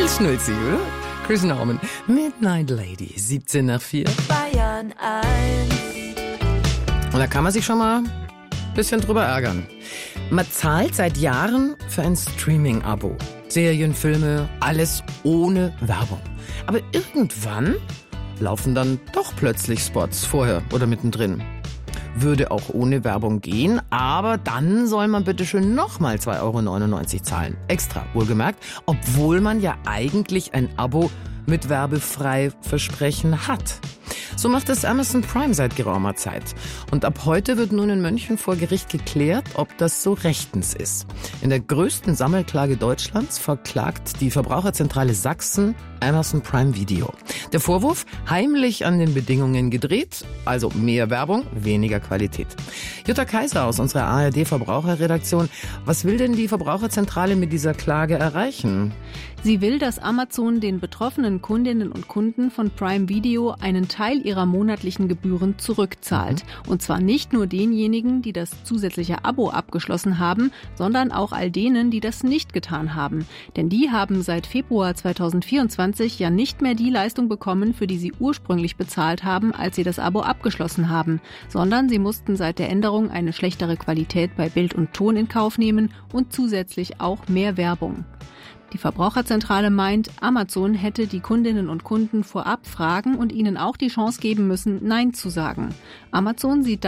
bisschen schnulzig, oder? Chris Norman, Midnight Lady, 17 nach 4. Bayern 1. Und da kann man sich schon mal ein bisschen drüber ärgern. Man zahlt seit Jahren für ein Streaming-Abo. Serien, Filme, alles ohne Werbung. Aber irgendwann laufen dann doch plötzlich Spots, vorher oder mittendrin. Würde auch ohne Werbung gehen, aber dann soll man bitte schön nochmal 2,99 € zahlen. Extra, wohlgemerkt, obwohl man ja eigentlich ein Abo mit werbefrei Versprechen hat. So macht es Amazon Prime seit geraumer Zeit. Und ab heute wird nun in München vor Gericht geklärt, ob das so rechtens ist. In der größten Sammelklage Deutschlands verklagt die Verbraucherzentrale Sachsen Amazon Prime Video. Der Vorwurf, heimlich an den Bedingungen gedreht, also mehr Werbung, weniger Qualität. Jutta Kaiser aus unserer ARD-Verbraucherredaktion. Was will denn die Verbraucherzentrale mit dieser Klage erreichen? Sie will, dass Amazon den betroffenen Kundinnen und Kunden von Prime Video einen Teil ihrer monatlichen Gebühren zurückzahlt. Und zwar nicht nur denjenigen, die das zusätzliche Abo abgeschlossen haben, sondern auch all denen, die das nicht getan haben. Denn die haben seit Februar 2024 ja nicht mehr die Leistung bekommen, für die sie ursprünglich bezahlt haben, als sie das Abo abgeschlossen haben, sondern sie mussten seit der Änderung eine schlechtere Qualität bei Bild und Ton in Kauf nehmen und zusätzlich auch mehr Werbung. Die Verbraucherzentrale meint, Amazon hätte die Kundinnen und Kunden vorab fragen und ihnen auch die Chance geben müssen, Nein zu sagen. Amazon sieht